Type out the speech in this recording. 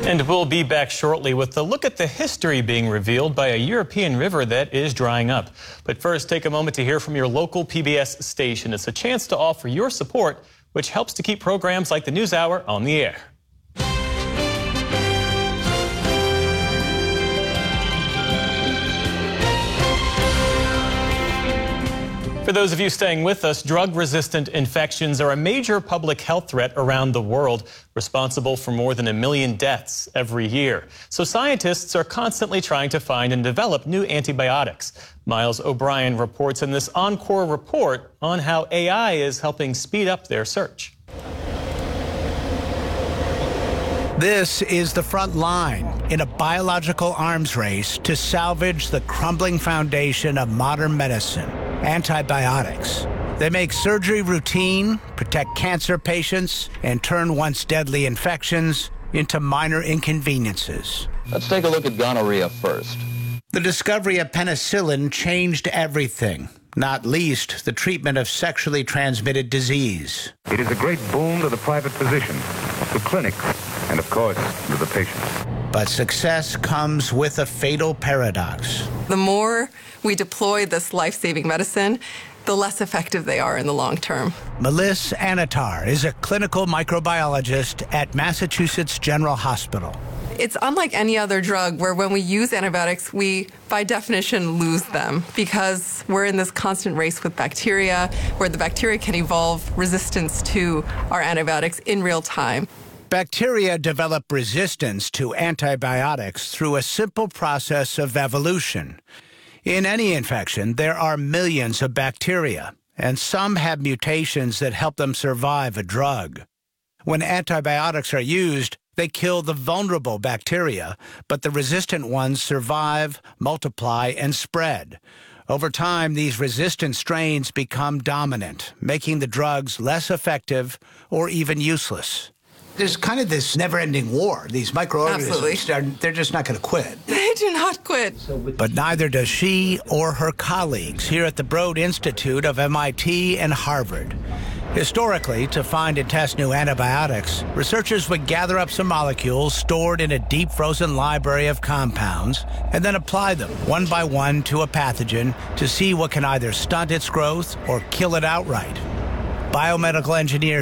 And we'll be back shortly with a look at the history being revealed by a European river that is drying up. But first, take a moment to hear from your local PBS station. It's a chance to offer your support, which helps to keep programs like the NewsHour on the air. For those of you staying with us, drug-resistant infections are a major public health threat around the world, responsible for more than 1 million deaths every year. So scientists are constantly trying to find and develop new antibiotics. Miles O'Brien reports in this Encore report on how AI is helping speed up their search. This is the front line in a biological arms race to salvage the crumbling foundation of modern medicine. Antibiotics. They make surgery routine, protect cancer patients, and turn once deadly infections into minor inconveniences. Let's take a look at gonorrhea first. The discovery of penicillin changed everything, not least the treatment of sexually transmitted disease. It is a great boon to the private physician, to clinics, and of course, to the patient. But success comes with a fatal paradox. The more we deploy this life-saving medicine, the less effective they are in the long term. Melissa Anatar is a clinical microbiologist at Massachusetts General Hospital. It's unlike any other drug where when we use antibiotics, we, by definition, lose them because we're in this constant race with bacteria where the bacteria can evolve resistance to our antibiotics in real time. Bacteria develop resistance to antibiotics through a simple process of evolution. In any infection, there are millions of bacteria, and some have mutations that help them survive a drug. When antibiotics are used, they kill the vulnerable bacteria, but the resistant ones survive, multiply, and spread. Over time, these resistant strains become dominant, making the drugs less effective or even useless. There's kind of this never-ending war. These microorganisms, they're just not going to quit. They do not quit. But neither does she or her colleagues here at the Broad Institute of MIT and Harvard. Historically, to find and test new antibiotics, researchers would gather up some molecules stored in a deep frozen library of compounds and then apply them one by one to a pathogen to see what can either stunt its growth or kill it outright. Biomedical engineers